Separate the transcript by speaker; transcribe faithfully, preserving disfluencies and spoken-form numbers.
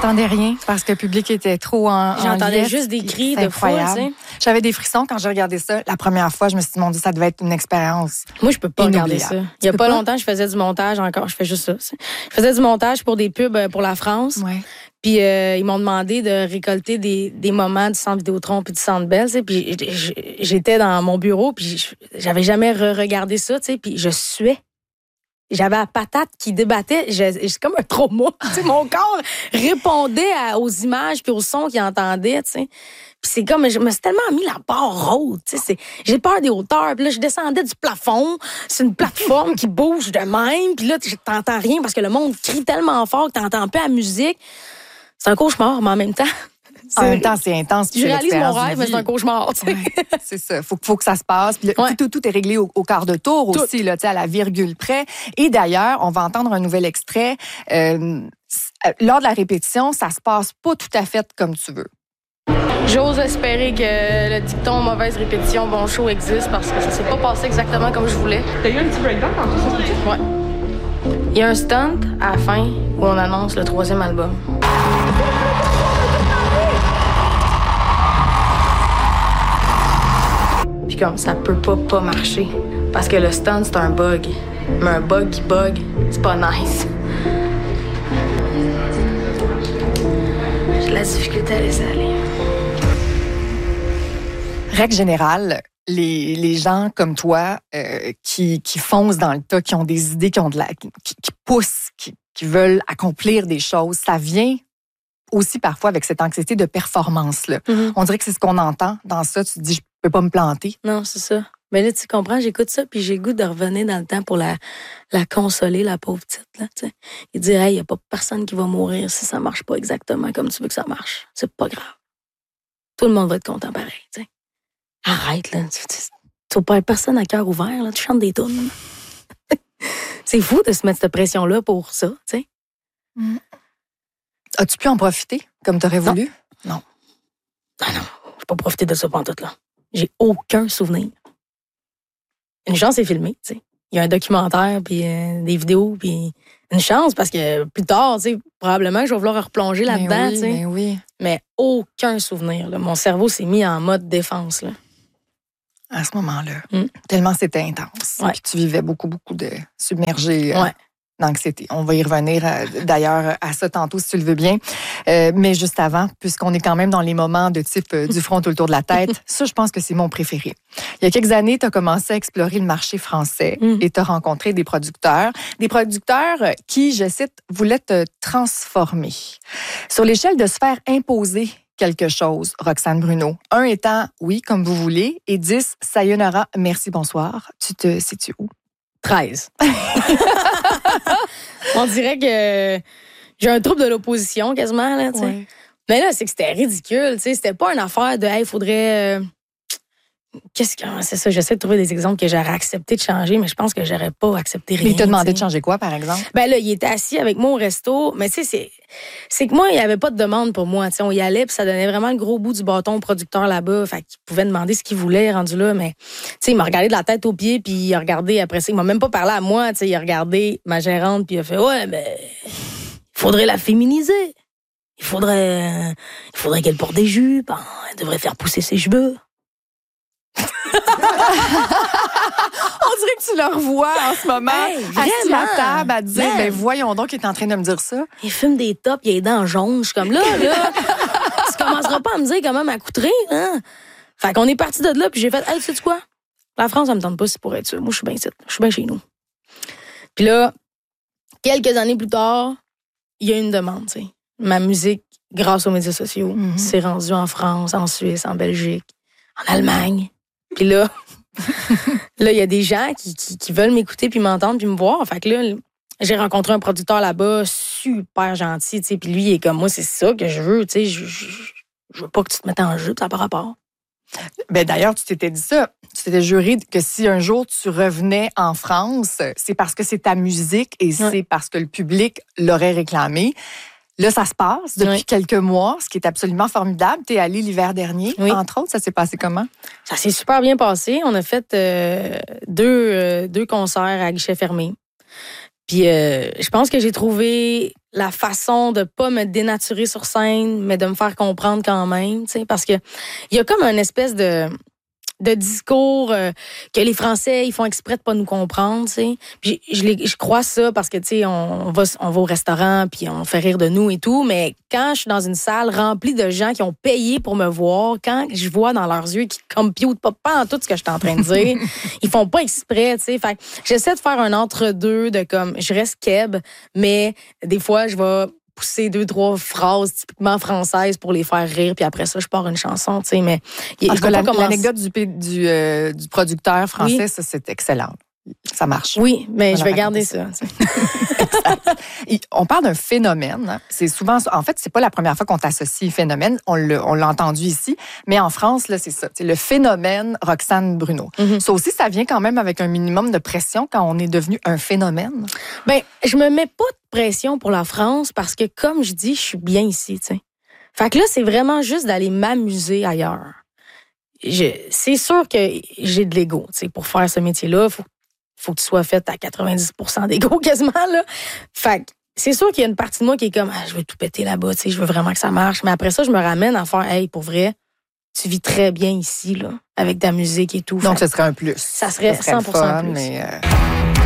Speaker 1: n'entendais rien parce que le public était trop en
Speaker 2: J'entendais en juste des cris de foule, tu sais.
Speaker 1: J'avais des frissons quand j'ai regardé ça. La première fois, je me suis dit, mon Dieu, ça devait être une expérience.
Speaker 2: Moi, je peux pas regarder ça. Il y a pas, pas longtemps, je faisais du montage encore. Je fais juste ça. Je faisais du montage pour des pubs pour la France.
Speaker 1: Ouais.
Speaker 2: Puis euh, ils m'ont demandé de récolter des, des moments du Centre Vidéotron puis du Centre Bell, tu sais. Puis j'étais dans mon bureau, puis j'avais jamais re-regardé ça, tu sais. Puis je suais. J'avais la patate qui débattait. C'est comme un trauma. Mon corps répondait à, aux images puis aux sons qu'il entendait. T'sais. Puis c'est comme, je me suis tellement mis la barre haute. J'ai peur des hauteurs. Puis là, je descendais du plafond. C'est une plateforme qui bouge de même. Puis là, t'entends rien parce que le monde crie tellement fort que t'entends pas la musique. C'est un cauchemar, mais en même temps...
Speaker 1: En même temps, c'est intense.
Speaker 2: Je réalise mon rêve, mais c'est un cauchemar. Ouais,
Speaker 1: c'est ça. Faut, faut que ça se passe. Puis là, ouais. tout, tout est réglé au, au quart de tour tout. aussi, là, à la virgule près. Et d'ailleurs, on va entendre un nouvel extrait. Euh, lors de la répétition, ça se passe pas tout à fait comme tu veux.
Speaker 2: J'ose espérer que le dicton mauvaise répétition, bon show existe parce que ça s'est pas passé exactement comme je voulais.
Speaker 3: T'as eu un petit breakdown en tout, ça se peut-tu?
Speaker 2: Ouais. Il y a un stunt à la fin où on annonce le troisième album. Puis comme ça peut pas pas marcher parce que le stunt c'est un bug, mais un bug qui bug, c'est pas nice. J'ai de la difficulté à laisser aller.
Speaker 1: Règle générale, les, les gens comme toi euh, qui, qui foncent dans le tas, qui ont des idées, qui ont de la, qui, qui poussent, qui, qui veulent accomplir des choses, ça vient aussi parfois avec cette anxiété de performance-là. Mm-hmm. On dirait que c'est ce qu'on entend dans ça. Tu te dis, je peux pas me planter.
Speaker 2: Non, c'est ça. Mais là, tu comprends, j'écoute ça, puis j'ai le goût de revenir dans le temps pour la, la consoler, la pauvre petite. Là, t'sais. Et dire, hey, il n'y a pas personne qui va mourir si ça marche pas exactement comme tu veux que ça marche. C'est pas grave. Tout le monde va être content pareil. T'sais. Arrête, là. Tu, tu, tu vas pas être personne à cœur ouvert, là. Tu chantes des tunes. C'est fou de se mettre cette pression-là pour ça, tu sais.
Speaker 1: Mm. As-tu pu en profiter comme tu aurais voulu?
Speaker 2: Non. Ah non, je n'ai pas profité de ça pantoute, là. J'ai aucun souvenir. Une chance, c'est filmé, tu sais. Il y a un documentaire, puis euh, des vidéos, puis une chance, parce que plus tard, tu sais, probablement que je vais vouloir replonger là-dedans,
Speaker 1: oui,
Speaker 2: tu sais.
Speaker 1: Mais oui.
Speaker 2: Mais aucun souvenir, là. Mon cerveau s'est mis en mode défense, là.
Speaker 1: À ce moment-là.
Speaker 2: Mm.
Speaker 1: Tellement c'était intense.
Speaker 2: Ouais.
Speaker 1: Puis tu vivais beaucoup, beaucoup de submergé euh,
Speaker 2: ouais.
Speaker 1: d'anxiété. On va y revenir euh, d'ailleurs à ça tantôt, si tu le veux bien. Euh, mais juste avant, puisqu'on est quand même dans les moments de type euh, du front tout le tour de la tête, ça, je pense que c'est mon préféré. Il y a quelques années, tu as commencé à explorer le marché français mm. et tu as rencontré des producteurs. Des producteurs qui, je cite, voulaient te transformer. Sur l'échelle de se faire imposer quelque chose, Roxane Bruno. Un étant, oui, comme vous voulez, et dix, sayonara, merci, bonsoir. Tu te situes où?
Speaker 2: treize. On dirait que j'ai un trouble de l'opposition quasiment, là, tu sais. Ouais. Mais là, c'est que c'était ridicule, tu sais. C'était pas une affaire de, hey, il faudrait... Euh... Qu'est-ce que c'est ça? J'essaie de trouver des exemples que j'aurais accepté de changer, mais je pense que j'aurais pas accepté rien.
Speaker 1: Mais il t'a demandé
Speaker 2: t'sais.
Speaker 1: de changer quoi, par exemple?
Speaker 2: Ben là, il était assis avec moi au resto, mais tu sais, c'est, c'est que moi, il y avait pas de demande pour moi. T'sais, on y allait, puis ça donnait vraiment le gros bout du bâton au producteur là-bas. Fait qu'il pouvait demander ce qu'il voulait, rendu là, mais tu sais, il m'a regardé de la tête aux pieds, puis il a regardé après ça. Il m'a même pas parlé à moi, tu sais, il a regardé ma gérante, puis il a fait, ouais, ben, il faudrait la féminiser. Il faudrait, il faudrait qu'elle porte des jupes. Elle devrait faire pousser ses cheveux.
Speaker 1: On dirait que tu le revois en ce moment,
Speaker 2: hey,
Speaker 1: assis à table à dire,
Speaker 2: ben,
Speaker 1: ben voyons donc, il est en train de me dire ça.
Speaker 2: Il fume des tops, il a les dents jaunes. Je suis comme là, là, tu commenceras pas à me dire comment m'accoutrer, hein? Fait qu'on est parti de là, puis j'ai fait, hey, sais-tu quoi? La France, ça me tente pas si pour être sûr. Moi, je suis bien ici. Je suis bien chez nous. Puis là, quelques années plus tard, il y a une demande, tu sais. Ma musique, grâce aux médias sociaux, mm-hmm. s'est rendue en France, en Suisse, en Belgique, en Allemagne. Puis là, là, il y a des gens qui, qui, qui veulent m'écouter puis m'entendre puis me voir. Fait que là, j'ai rencontré un producteur là-bas, super gentil, tu sais. Puis lui, il est comme moi, c'est ça que je veux, tu sais. Je, je, je veux pas que tu te mettes en jeu, ça n'a pas rapport.
Speaker 1: Ben d'ailleurs, tu t'étais dit ça. Tu t'étais juré que si un jour tu revenais en France, c'est parce que c'est ta musique et ouais. c'est parce que le public l'aurait réclamé. Là, ça se passe depuis oui. quelques mois, ce qui est absolument formidable. Tu es allé l'hiver dernier, oui. entre autres. Ça s'est passé comment?
Speaker 2: Ça s'est super bien passé. On a fait euh, deux, euh, deux concerts à guichet fermé. Puis euh, je pense que j'ai trouvé la façon de pas me dénaturer sur scène, mais de me faire comprendre quand même, tu sais, parce que il y a comme une espèce de de discours euh, que les Français ils font exprès de pas nous comprendre, tu sais. Puis je, je, je crois ça parce que tu sais on, on va on va au restaurant puis on fait rire de nous et tout, mais quand je suis dans une salle remplie de gens qui ont payé pour me voir, quand je vois dans leurs yeux qu'ils computent pas pas en tout ce que je suis en train de dire, ils font pas exprès, tu sais. Fait que j'essaie de faire un entre-deux de comme je reste keb, mais des fois je vais pousser deux, trois phrases typiquement françaises pour les faire rire, puis après ça, je pars une chanson, tu sais, mais...
Speaker 1: En tout cas, la, commencer... l'anecdote du, du, euh, du producteur français, oui. ça, c'est excellent. Ça marche.
Speaker 2: Oui, mais je vais garder ça. ça.
Speaker 1: On parle d'un phénomène. Hein. C'est souvent... En fait, c'est pas la première fois qu'on t'associe phénomène. On l'a, on l'a entendu ici. Mais en France, là, c'est ça. C'est le phénomène Roxane Bruno. Mm-hmm. Ça aussi, ça vient quand même avec un minimum de pression quand on est devenu un phénomène.
Speaker 2: Bien, je me mets pas de pression pour la France parce que, comme je dis, je suis bien ici, tu sais. Fait que là, c'est vraiment juste d'aller m'amuser ailleurs. Je, c'est sûr que j'ai de l'ego, tu sais. Pour faire ce métier-là, il faut faut que tu sois faite à quatre-vingt-dix pour cent d'ego quasiment, là. Fait que c'est sûr qu'il y a une partie de moi qui est comme, ah, je veux tout péter là-bas, tu sais, je veux vraiment que ça marche. Mais après ça, je me ramène à faire, hey, pour vrai, tu vis très bien ici, là, avec ta musique et tout.
Speaker 1: Donc, fait, ce serait un plus.
Speaker 2: Ça serait,
Speaker 1: ça serait
Speaker 2: cent pour cent
Speaker 1: fun,
Speaker 2: plus.
Speaker 1: Mais euh...